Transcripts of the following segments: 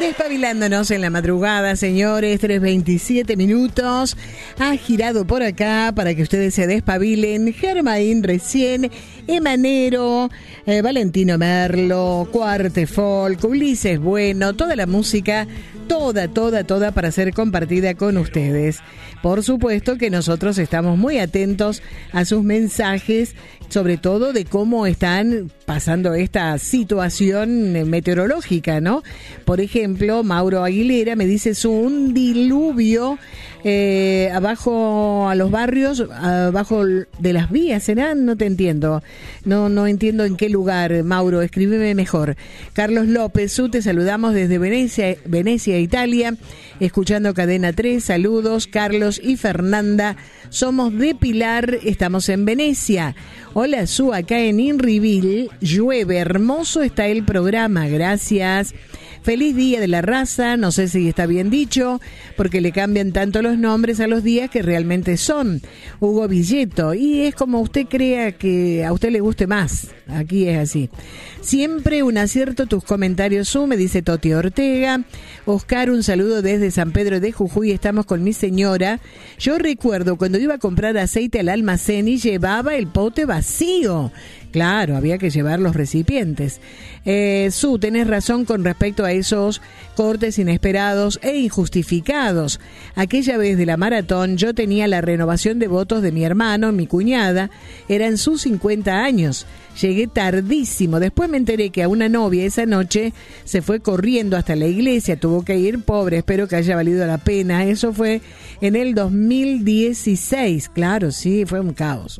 Despabilándonos en la madrugada, señores, 3:27 minutos. Ha girado por acá para que ustedes se despabilen. Germain recién, Emanero, Valentino Merlo, Cuarte Folk, Ulises Bueno, toda la música, toda para ser compartida con ustedes. Por supuesto que nosotros estamos muy atentos a sus mensajes, sobre todo de cómo están pasando esta situación meteorológica, ¿no? Por ejemplo, Mauro Aguilera me dice un diluvio abajo a los barrios, abajo de las vías, ¿serán? No te entiendo. No entiendo en qué lugar, Mauro, escríbeme mejor. Carlos López, te saludamos desde Venecia, Italia, escuchando Cadena 3. Saludos, Carlos y Fernanda. Somos de Pilar, estamos en Venecia. Hola, acá en Inriville, llueve, hermoso está el programa, gracias. Feliz Día de la Raza, no sé si está bien dicho, porque le cambian tanto los nombres a los días que realmente son. Hugo Villeto, y es como usted crea que a usted le guste más, aquí es así. Siempre un acierto tus comentarios, me dice Toti Ortega. Oscar, un saludo desde San Pedro de Jujuy, estamos con mi señora. Yo recuerdo cuando iba a comprar aceite al almacén y llevaba el pote vacío. Claro, había que llevar los recipientes. Tenés razón con respecto a esos cortes inesperados e injustificados. Aquella vez de la maratón yo tenía la renovación de votos de mi hermano, mi cuñada, eran sus 50 años. Llegué tardísimo, después me enteré que a una novia esa noche se fue corriendo hasta la iglesia, tuvo que ir, pobre, espero que haya valido la pena. Eso fue en el 2016, claro, sí, fue un caos.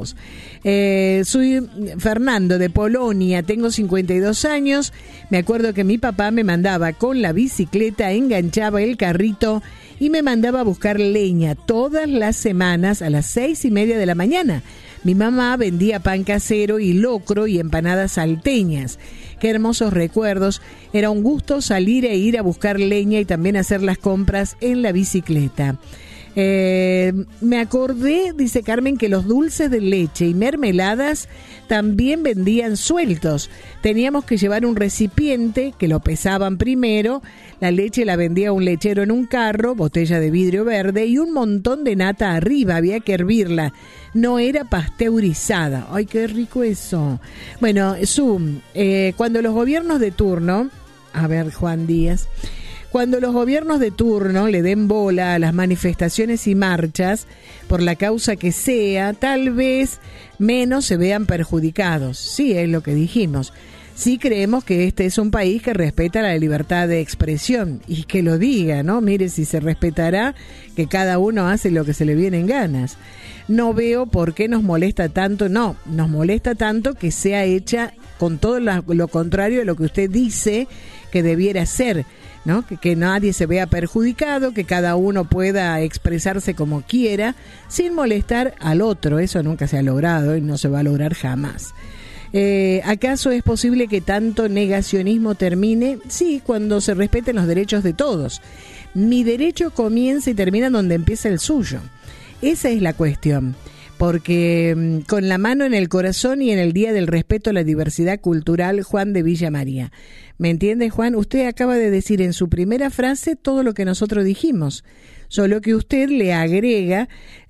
Soy Fernando de Polonia, tengo 52 años, me acuerdo que mi papá me mandaba con la bicicleta, enganchaba el carrito y me mandaba a buscar leña todas las semanas a las 6:30 de la mañana. Mi mamá vendía pan casero y locro y empanadas salteñas. Qué hermosos recuerdos. Era un gusto salir e ir a buscar leña y también hacer las compras en la bicicleta. Me acordé, dice Carmen, que los dulces de leche y mermeladas también vendían sueltos. Teníamos que llevar un recipiente que lo pesaban primero, la leche la vendía un lechero en un carro, botella de vidrio verde y un montón de nata arriba, había que hervirla. No era pasteurizada. ¡Ay, qué rico eso! Bueno, cuando los gobiernos de turno, a ver, Juan Díaz, cuando los gobiernos de turno le den bola a las manifestaciones y marchas, por la causa que sea, tal vez menos se vean perjudicados. Sí, es lo que dijimos. Sí creemos que este es un país que respeta la libertad de expresión y que lo diga, ¿no? Mire si se respetará que cada uno hace lo que se le viene en ganas. No veo por qué nos molesta tanto, no, nos molesta tanto que sea hecha con todo lo contrario de lo que usted dice que debiera ser, ¿no? Que nadie se vea perjudicado, que cada uno pueda expresarse como quiera, sin molestar al otro. Eso nunca se ha logrado y no se va a lograr jamás. ¿Acaso es posible que tanto negacionismo termine? Sí, cuando se respeten los derechos de todos. Mi derecho comienza y termina donde empieza el suyo. Esa es la cuestión. Porque con la mano en el corazón y en el Día del Respeto a la Diversidad Cultural, Juan de Villa María. ¿Me entiende, Juan? Usted acaba de decir en su primera frase todo lo que nosotros dijimos, solo que usted le agrega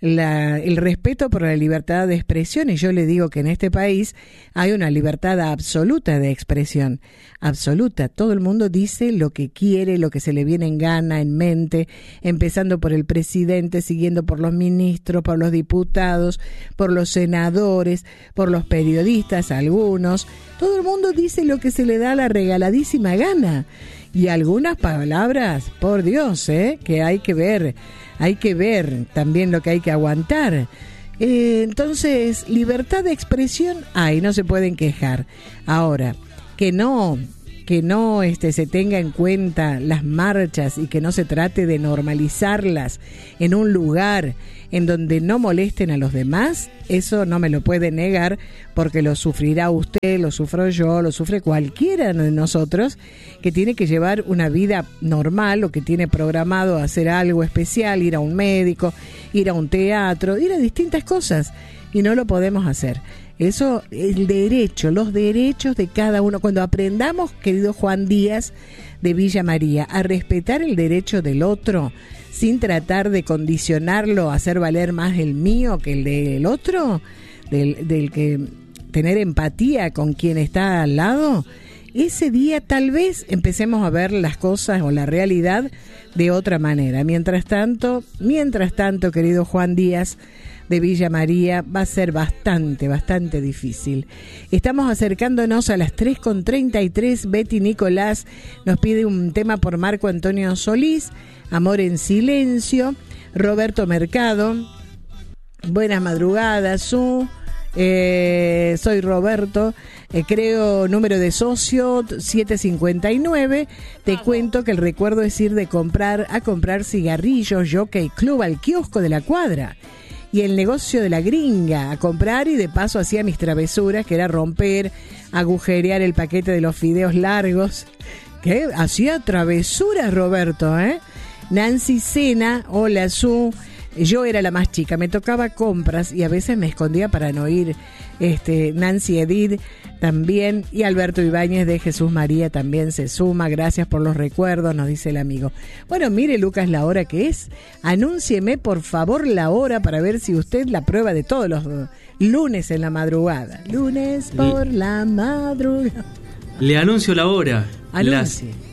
el respeto por la libertad de expresión, y yo le digo que en este país hay una libertad absoluta de expresión, absoluta. Todo el mundo dice lo que quiere, lo que se le viene en gana, en mente, empezando por el presidente, siguiendo por los ministros, por los diputados, por los senadores, por los periodistas, algunos. Todo el mundo dice lo que se le da la regaladísima gana. Y algunas palabras, por Dios, que hay que ver también lo que hay que aguantar. Entonces, libertad de expresión hay, no se pueden quejar. Ahora, que no se tenga en cuenta las marchas y que no se trate de normalizarlas en un lugar en donde no molesten a los demás, eso no me lo puede negar, porque lo sufrirá usted, lo sufro yo, lo sufre cualquiera de nosotros que tiene que llevar una vida normal o que tiene programado hacer algo especial, ir a un médico, ir a un teatro, ir a distintas cosas, y no lo podemos hacer. Eso, los derechos de cada uno. Cuando aprendamos, querido Juan Díaz de Villa María, a respetar el derecho del otro, sin tratar de condicionarlo a hacer valer más el mío que el del otro, del que tener empatía con quien está al lado, ese día tal vez empecemos a ver las cosas o la realidad de otra manera. Mientras tanto, querido Juan Díaz de Villa María, va a ser bastante difícil. Estamos acercándonos a las 3:33. Betty Nicolás nos pide un tema por Marco Antonio Solís, Amor en Silencio. Roberto Mercado, buenas madrugadas, soy Roberto, creo número de socio 759. Te cuento que el recuerdo es ir a comprar cigarrillos, Jockey Club, al kiosco de la cuadra, y el negocio de la gringa, a comprar, y de paso hacía mis travesuras, que era romper, agujerear el paquete de los fideos largos. ¿Qué? Hacía travesuras, Roberto, ¿eh? Nancy Sena, hola yo era la más chica, me tocaba compras y a veces me escondía para no ir. Nancy Edith también, y Alberto Ibáñez de Jesús María también se suma. Gracias por los recuerdos, nos dice el amigo. Bueno, mire, Lucas, la hora que es. Anúncieme por favor la hora para ver si usted la prueba de todos los lunes en la madrugada. Lunes por la madrugada. Le anuncio la hora. Anuncie. Las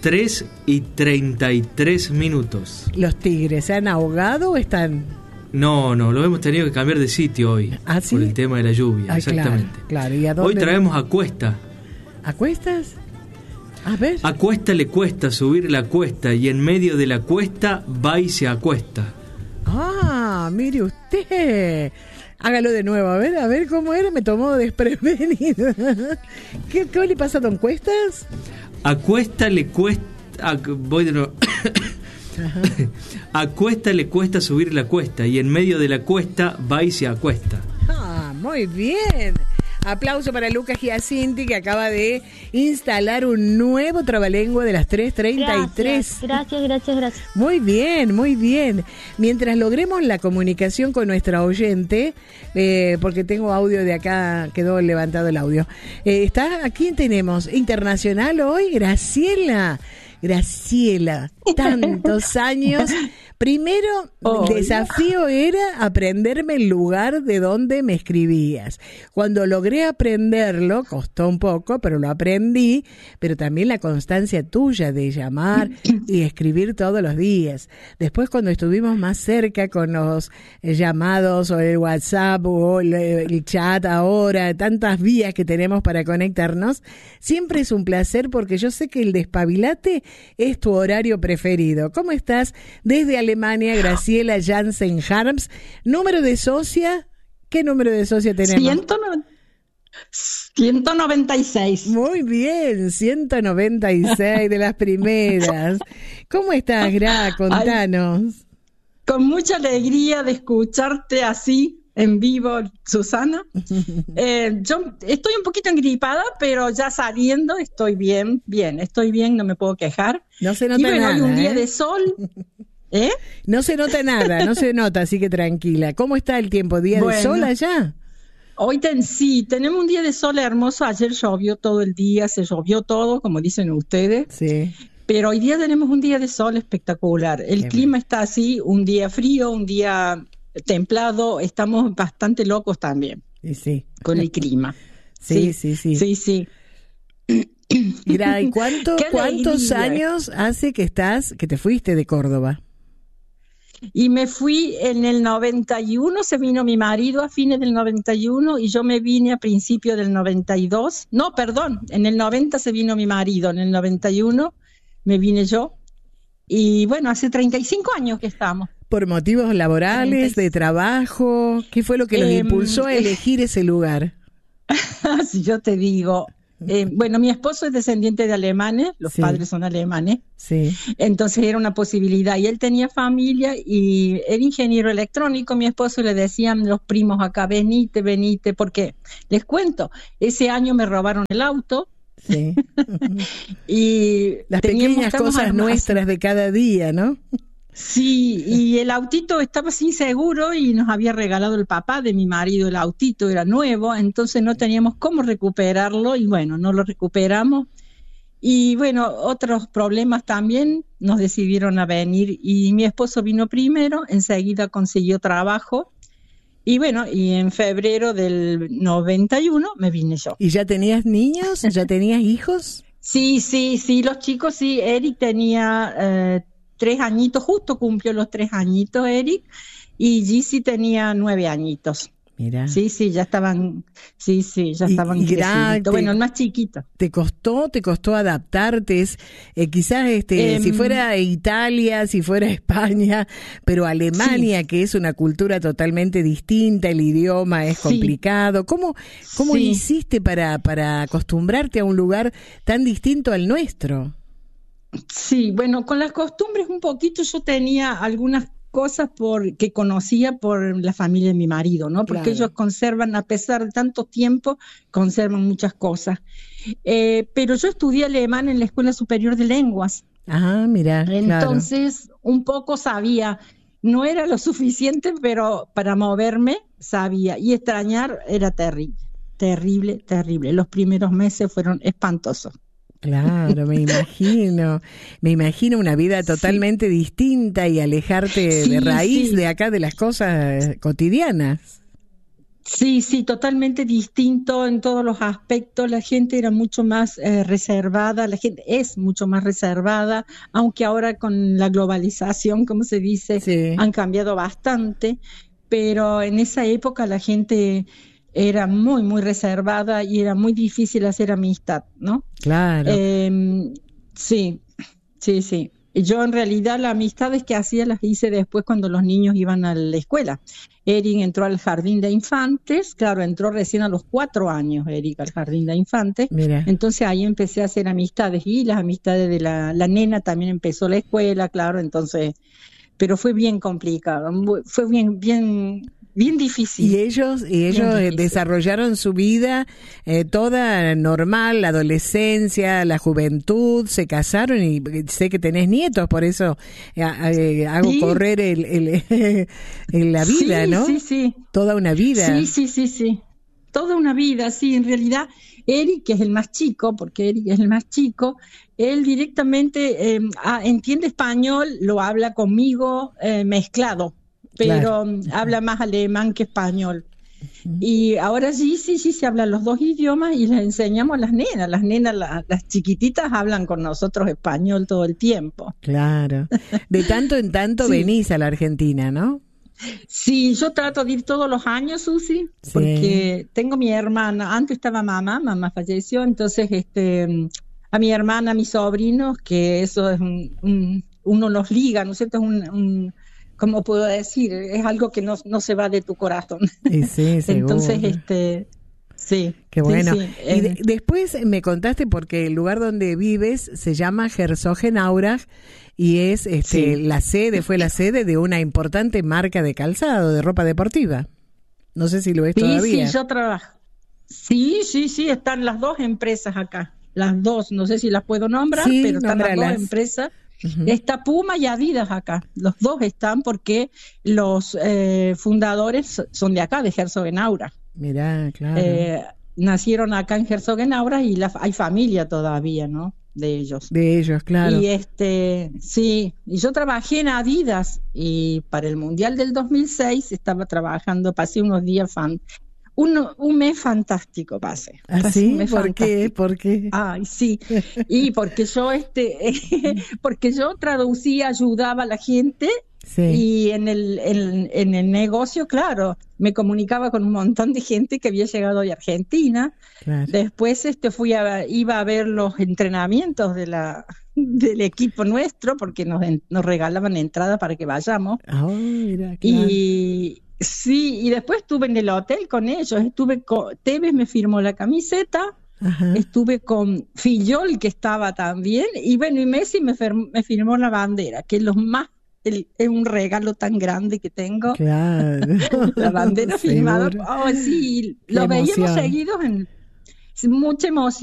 3:33. ¿Los tigres se han ahogado o están...? No, lo hemos tenido que cambiar de sitio hoy. ¿Ah, sí? Por el tema de la lluvia, exactamente. Claro. ¿Y a dónde? Hoy traemos a Cuesta. ¿A Cuestas? A ver. A Cuesta le cuesta subir la cuesta, y en medio de la cuesta va y se acuesta. Ah, mire usted. Hágalo de nuevo, a ver cómo era, me tomó desprevenido. ¿Qué le pasa a don Cuestas? A Cuesta le cuesta... voy de nuevo. A Cuesta le cuesta subir la cuesta, y en medio de la cuesta va y se acuesta. Ah, muy bien. Aplauso para Lucas Giacinti, que acaba de instalar un nuevo trabalengua de las 3:33. Gracias. Muy bien. Mientras logremos la comunicación con nuestra oyente, porque tengo audio de acá, quedó levantado el audio. ¿A quién tenemos? Internacional hoy, Graciela, tantos años. Primero, el desafío era aprenderme el lugar de donde me escribías. Cuando logré aprenderlo, costó un poco, pero lo aprendí, pero también la constancia tuya de llamar y escribir todos los días. Después, cuando estuvimos más cerca con los llamados o el WhatsApp o el chat ahora, tantas vías que tenemos para conectarnos, siempre es un placer, porque yo sé que el despabilate es tu horario preferido. ¿Cómo estás? Desde Alemania, Graciela Jansen Harms. ¿Número de socia? ¿Qué número de socia tenemos? 196. Muy bien, 196 de las primeras. ¿Cómo estás, Gra? Contanos. Con mucha alegría de escucharte así en vivo, Susana. Yo estoy un poquito engripada, pero ya saliendo estoy bien, no me puedo quejar. No se nota nada. Hoy un día de sol. No se nota nada, así que tranquila. ¿Cómo está el tiempo? ¿Día de sol allá? Hoy sí, tenemos un día de sol hermoso. Ayer llovió todo el día, se llovió todo, como dicen ustedes. Sí. Pero hoy día tenemos un día de sol espectacular. El clima está así, un día frío, un día templado. Estamos bastante locos también con el clima. Sí. Mira, ¿y cuántos años hace que te fuiste de Córdoba? Y me fui en el 91, se vino mi marido a fines del 91 y yo me vine a principios del 92. No, perdón, en el 90 se vino mi marido, en el 91 me vine yo. Y bueno, hace 35 años que estamos. ¿Por motivos laborales, de trabajo? ¿Qué fue lo que los impulsó a elegir ese lugar? Si yo te digo... bueno, mi esposo es descendiente de alemanes, los padres son alemanes, entonces era una posibilidad, y él tenía familia y era ingeniero electrónico. Mi esposo, le decían los primos acá, venite, porque les cuento, ese año me robaron el auto. Y las pequeñas cosas nuestras de cada día, ¿no? Sí, y el autito estaba sin seguro y nos había regalado el papá de mi marido, el autito era nuevo, entonces no teníamos cómo recuperarlo y bueno, no lo recuperamos. Y bueno, otros problemas también nos decidieron a venir y mi esposo vino primero, enseguida consiguió trabajo y bueno, y en febrero del 91 me vine yo. ¿Y ya tenías niños? ¿Ya tenías hijos? Sí, los chicos, sí, Eric tenía 3 añitos, justo cumplió los 3 añitos Eric y Gizzy tenía 9 añitos. Mira. Sí, ya estaban creciditos. Bueno, el más chiquito. ¿Te costó adaptarte? Quizás si fuera Italia, si fuera España, pero Alemania, sí, que es una cultura totalmente distinta, el idioma es complicado. ¿Cómo hiciste para acostumbrarte a un lugar tan distinto al nuestro? Sí, bueno, con las costumbres un poquito yo tenía algunas cosas que conocía por la familia de mi marido, ¿no? Porque ellos conservan, a pesar de tanto tiempo, conservan muchas cosas. Pero yo estudié alemán en la Escuela Superior de Lenguas. Ah, mira, entonces, un poco sabía, no era lo suficiente, pero para moverme sabía. Y extrañar era terrible. Los primeros meses fueron espantosos. Claro, me imagino una vida totalmente distinta y alejarte de raíz de acá, de las cosas cotidianas. Sí, totalmente distinto en todos los aspectos. La gente era mucho más reservada, la gente es mucho más reservada, aunque ahora con la globalización, como se dice, han cambiado bastante, pero en esa época la gente era muy, muy reservada y era muy difícil hacer amistad, ¿no? Claro. Sí. Yo en realidad las amistades que hacía las hice después cuando los niños iban a la escuela. Eric entró al jardín de infantes, claro, entró recién a los 4 años Eric al jardín de infantes. Mira. Entonces ahí empecé a hacer amistades y las amistades de la nena también empezó la escuela, claro, entonces, pero fue bien complicado, fue bien difícil. Y ellos desarrollaron su vida toda normal, la adolescencia, la juventud, se casaron y sé que tenés nietos, por eso hago correr la vida, ¿no? Sí. Toda una vida. Sí. Toda una vida, sí. En realidad, Eric, que es el más chico, él directamente entiende español, lo habla conmigo mezclado. Pero habla más alemán que español. Y ahora sí se hablan los 2 idiomas y les enseñamos a las nenas. Las chiquititas hablan con nosotros español todo el tiempo. Claro. De tanto en tanto venís a la Argentina, ¿no? Sí, yo trato de ir todos los años, Susi, porque tengo mi hermana. Antes estaba mamá falleció, entonces a mi hermana, a mis sobrinos, que eso es uno los liga, ¿no es cierto? Es ¿cómo puedo decir? Es algo que no se va de tu corazón. Sí, entonces, sí. Qué bueno. Sí. Y después me contaste, porque el lugar donde vives se llama Herzogenaurach y es fue la sede de una importante marca de calzado, de ropa deportiva. No sé si lo es todavía. Sí, yo trabajo. Sí, están las 2 empresas acá. Las 2, no sé si las puedo nombrar, pero están las 2 empresas. Uh-huh. Está Puma y Adidas acá, los 2 están porque los fundadores son de acá, de Herzogenaurach. Mirá, claro. Nacieron acá en Herzogenaurach y hay familia todavía, ¿no? De ellos. De ellos, claro. Y y yo trabajé en Adidas y para el Mundial del 2006 estaba trabajando, pasé unos días un mes fantástico pasé. ¿Ah, sí? ¿Por qué? Ay, sí. Y porque yo porque yo traducía, ayudaba a la gente. Sí. Y en el negocio, claro, me comunicaba con un montón de gente que había llegado de Argentina. Claro. Después iba a ver los entrenamientos del equipo nuestro, porque nos regalaban entrada para que vayamos. Oh, mira, claro. Y después estuve en el hotel con ellos, Tevez me firmó la camiseta. Ajá. Estuve con Fillol, que estaba también, y bueno, y Messi me firmó la bandera, que es es un regalo tan grande que tengo. Claro. La bandera firmada. Oh, sí, lo veíamos seguidos, mucha emoción.